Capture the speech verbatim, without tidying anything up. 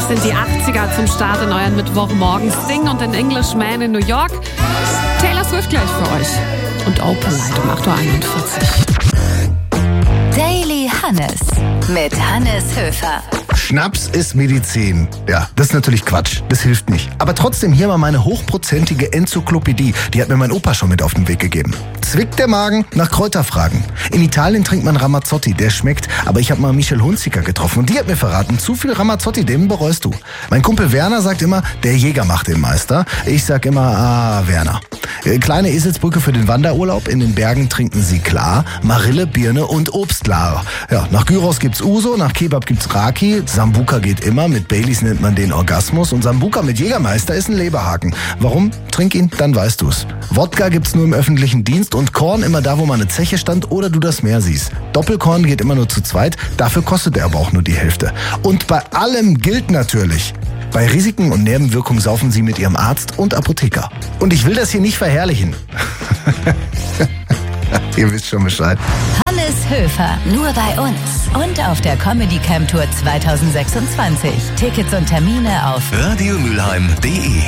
sind die achtziger zum Start in euren Mittwochmorgen. Sting und den Englishman in New York. Taylor Swift gleich für euch. Und Open Light um acht Uhr einundvierzig. Daily Hannes mit Hannes Höfer. Schnaps ist Medizin. Ja, das ist natürlich Quatsch. Das hilft nicht. Aber trotzdem hier mal meine hochprozentige Enzyklopädie. Die hat mir mein Opa schon mit auf den Weg gegeben. Zwickt der Magen? Nach Kräuter fragen. In Italien trinkt man Ramazzotti. Der schmeckt. Aber ich habe mal Michelle Hunziker getroffen und die hat mir verraten, zu viel Ramazzotti, den bereust du. Mein Kumpel Werner sagt immer, der Jäger macht den Meister. Ich sag immer, ah, Werner. Kleine Eselsbrücke für den Wanderurlaub. In den Bergen trinken sie klar Marille, Birne und Obstlar. Ja, nach Gyros gibt's Uso, nach Kebab gibt's Raki. Sambuka geht immer, mit Baileys nennt man den Orgasmus und Sambuka mit Jägermeister ist ein Leberhaken. Warum? Trink ihn, dann weißt du's. Wodka gibt's nur im öffentlichen Dienst und Korn immer da, wo mal eine Zeche stand oder du das Meer siehst. Doppelkorn geht immer nur zu zweit, dafür kostet er aber auch nur die Hälfte. Und bei allem gilt natürlich: Bei Risiken und Nebenwirkungen saufen Sie mit Ihrem Arzt und Apotheker. Und ich will das hier nicht verherrlichen. Ihr wisst schon Bescheid. Hannes Höfer, nur bei uns. Und auf der Comedy Camp Tour zwanzig sechsundzwanzig. Tickets und Termine auf radiomülheim punkt de.